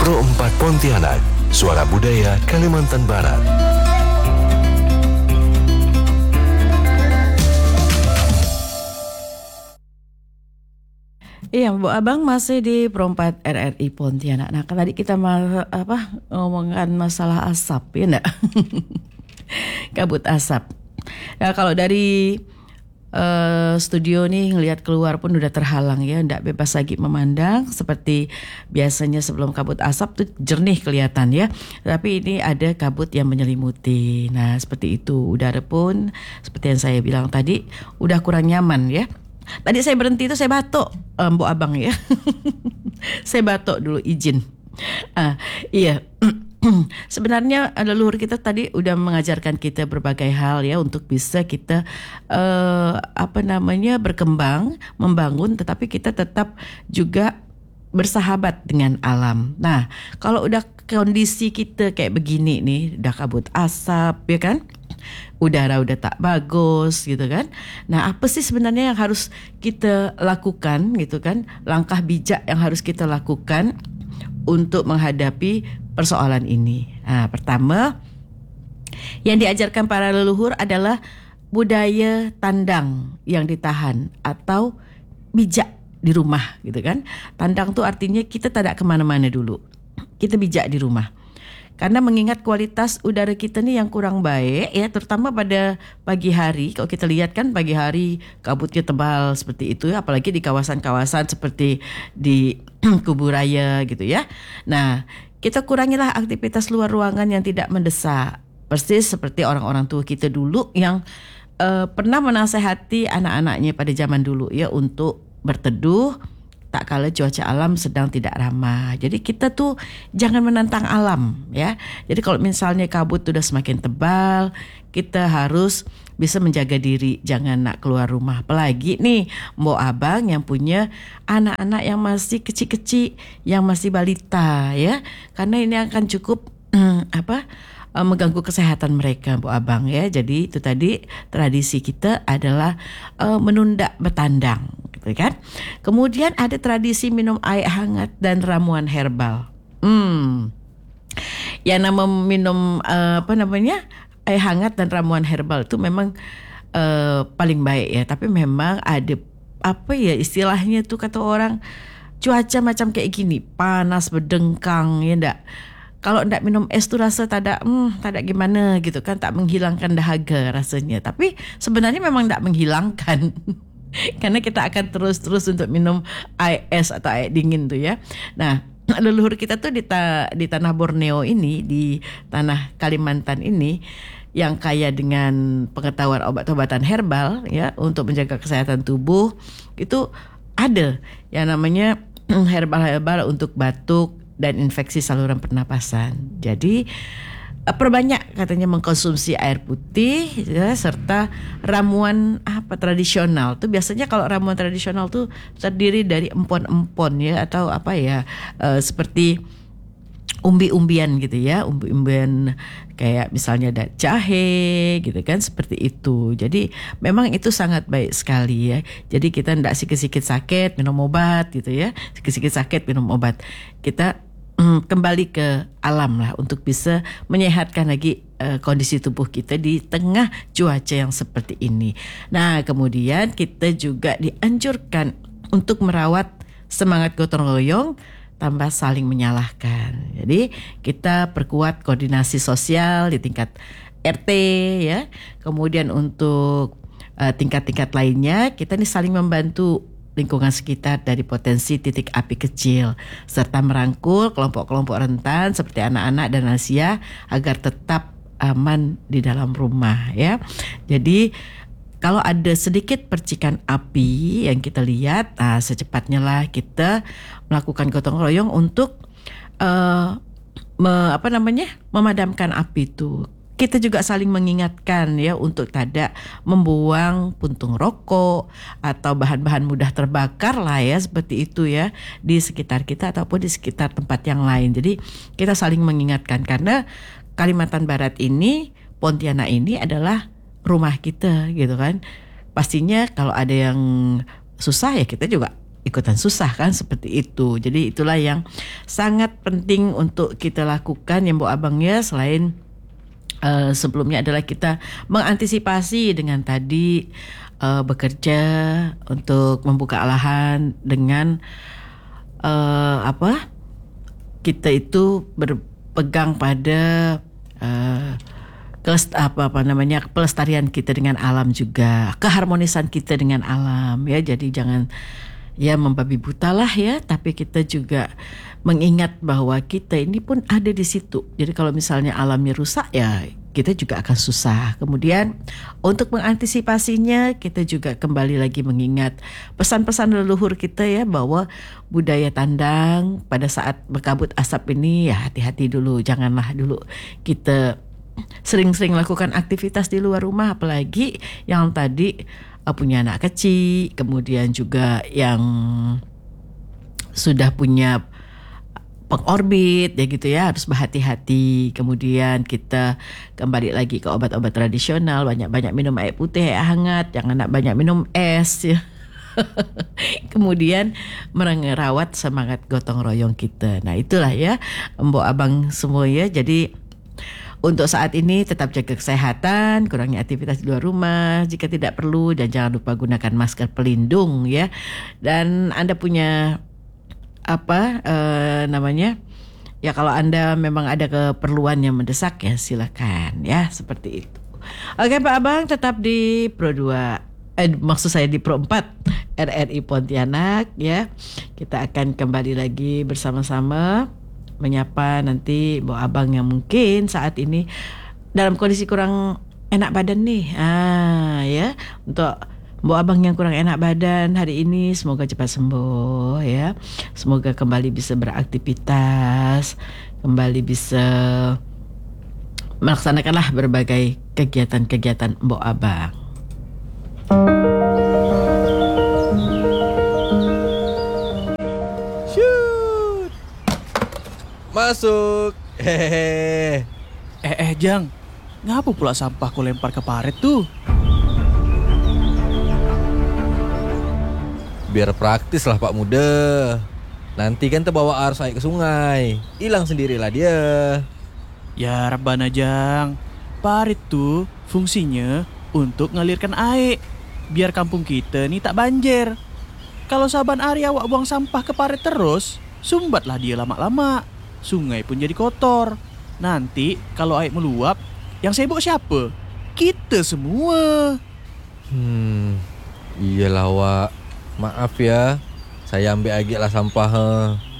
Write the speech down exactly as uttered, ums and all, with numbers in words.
Pro empat Pontianak, suara budaya Kalimantan Barat. Iya, Bu Abang masih di Pro empat R R I Pontianak. Nah, tadi kita ma- apa ngomongkan masalah asap, ya enggak? Kabut asap. Nah, kalau dari uh, studio nih ngelihat keluar pun udah terhalang ya, enggak bebas lagi memandang seperti biasanya sebelum kabut asap tuh jernih kelihatan ya. Tapi ini ada kabut yang menyelimuti. Nah, seperti itu. Udara pun seperti yang saya bilang tadi udah kurang nyaman ya. Tadi saya berhenti itu saya batuk, um, Bu Abang ya. Saya batuk dulu izin. Uh, iya. Sebenarnya leluhur kita tadi udah mengajarkan kita berbagai hal ya untuk bisa kita uh, apa namanya berkembang, membangun, tetapi kita tetap juga bersahabat dengan alam. Nah, kalau udah kondisi kita kayak begini nih, udah kabut asap ya kan? Udara udah tak bagus gitu kan. Nah, apa sih sebenarnya yang harus kita lakukan gitu kan? Langkah bijak yang harus kita lakukan untuk menghadapi persoalan ini. Nah, pertama yang diajarkan para leluhur adalah budaya tandang yang ditahan atau bijak di rumah gitu kan. Tandang tuh artinya kita tidak kemana-mana dulu. Kita bijak di rumah. Karena mengingat kualitas udara kita nih yang kurang baik ya, terutama pada pagi hari. Kalau kita lihat kan pagi hari kabutnya tebal seperti itu, apalagi di kawasan-kawasan seperti di Kubu Raya gitu ya. Nah, kita kurangilah aktivitas luar ruangan yang tidak mendesak. Persis seperti orang-orang tua kita dulu yang uh, pernah menasehati anak-anaknya pada zaman dulu ya untuk berteduh tak kala cuaca alam sedang tidak ramah. Jadi kita tuh jangan menantang alam ya. Jadi kalau misalnya kabut sudah semakin tebal, kita harus bisa menjaga diri, jangan nak keluar rumah. Apalagi nih Mbok Abang yang punya anak-anak yang masih kecil-kecil, yang masih balita ya. Karena ini akan cukup hmm, apa? mengganggu kesehatan mereka, Bu Abang ya. Jadi itu tadi tradisi kita adalah uh, menunda bertandang, gitu kan. Kemudian ada tradisi minum air hangat dan ramuan herbal. Hmm, yang nama minum uh, apa namanya air hangat dan ramuan herbal itu memang uh, paling baik ya. Tapi memang ada apa ya istilahnya tuh kata orang cuaca macam kayak gini, panas berdengkang ya enggak. Kalau tidak minum es tuh rasa tak ada, hmm, tak ada gimana gitu kan, tak menghilangkan dahaga rasanya. Tapi sebenarnya memang tidak menghilangkan. Karena kita akan terus-terus untuk minum air es atau air dingin tuh ya. Nah, leluhur kita tuh di, ta- di tanah Borneo ini, di tanah Kalimantan ini, yang kaya dengan pengetahuan obat-obatan herbal ya untuk menjaga kesehatan tubuh, itu ada yang namanya herbal-herbal untuk batuk dan infeksi saluran pernapasan. Jadi perbanyak katanya mengkonsumsi air putih ya, serta ramuan apa tradisional. Tuh biasanya kalau ramuan tradisional tuh terdiri dari empon-empon ya atau apa ya uh, seperti umbi-umbian gitu ya, umbi-umbian kayak misalnya ada jahe gitu kan, seperti itu. Jadi memang itu sangat baik sekali ya. Jadi kita tidak sikit-sikit sakit minum obat gitu ya, sikit-sikit sakit minum obat. Kita kembali ke alam lah untuk bisa menyehatkan lagi uh, kondisi tubuh kita di tengah cuaca yang seperti ini. Nah, kemudian kita juga dianjurkan untuk merawat semangat gotong royong tanpa saling menyalahkan. Jadi kita perkuat koordinasi sosial di tingkat R T ya. Kemudian untuk uh, tingkat-tingkat lainnya kita nih saling membantu lingkungan sekitar dari potensi titik api kecil, serta merangkul kelompok-kelompok rentan seperti anak-anak dan lansia agar tetap aman di dalam rumah ya. Jadi kalau ada sedikit percikan api yang kita lihat, nah secepatnya lah kita melakukan gotong royong untuk uh, me, apa namanya memadamkan api itu. Kita juga saling mengingatkan ya untuk tidak membuang puntung rokok atau bahan-bahan mudah terbakar lah ya seperti itu ya di sekitar kita ataupun di sekitar tempat yang lain. Jadi kita saling mengingatkan karena Kalimantan Barat ini, Pontianak ini adalah rumah kita gitu kan. Pastinya kalau ada yang susah ya kita juga ikutan susah kan, seperti itu. Jadi itulah yang sangat penting untuk kita lakukan ya Mbok Abang ya, selain uh, sebelumnya adalah kita mengantisipasi dengan tadi uh, bekerja untuk membuka lahan dengan uh, apa? Kita itu berpegang pada uh, Kelest, apa apa namanya pelestarian kita dengan alam juga, keharmonisan kita dengan alam ya. Jadi jangan ya membabi buta lah ya, tapi kita juga mengingat bahwa kita ini pun ada di situ. Jadi kalau misalnya alamnya rusak ya kita juga akan susah. Kemudian untuk mengantisipasinya kita juga kembali lagi mengingat pesan-pesan leluhur kita ya, bahwa budaya tandang pada saat berkabut asap ini ya hati-hati dulu, janganlah dulu kita sering-sering lakukan aktivitas di luar rumah, apalagi yang tadi uh, punya anak kecil, kemudian juga yang sudah punya pengorbit ya gitu ya, harus berhati-hati. Kemudian kita kembali lagi ke obat-obat tradisional, banyak-banyak minum air putih, air hangat, jangan banyak minum es ya. Kemudian merawat semangat gotong royong kita. Nah itulah ya Mbok Abang semua ya. Jadi untuk saat ini tetap jaga kesehatan, kurangi aktivitas di luar rumah jika tidak perlu, dan jangan lupa gunakan masker pelindung ya. Dan Anda punya apa uh, namanya? Ya kalau Anda memang ada keperluan yang mendesak ya silakan ya, seperti itu. Oke Pak Abang, tetap di Pro dua, eh, maksud saya di Pro empat R R I Pontianak ya. Kita akan kembali lagi bersama-sama menyapa nanti Mbok Abang yang mungkin saat ini dalam kondisi kurang enak badan nih. Ah ya, untuk Mbok Abang yang kurang enak badan hari ini semoga cepat sembuh ya. Semoga kembali bisa beraktivitas, kembali bisa melaksanakanlah berbagai kegiatan-kegiatan Mbok Abang. Masuk. Hehehe. Eh eh Jang, ngapa pula sampah kau lempar ke paret tuh? Biar praktis lah Pak Muda. Nanti kan terbawa arus air ke sungai, hilang sendirilah dia. Ya Rabbana Jang, parit tuh fungsinya untuk ngalirkan air, biar kampung kita nih tak banjir. Kalau saban hari awak buang sampah ke parit terus, sumbatlah dia lama-lama. Sungai pun jadi kotor. Nanti kalau air meluap, yang sibuk siapa? Kita semua. Hmm, iyalah Wak. Maaf ya, saya ambil agak lah sampah.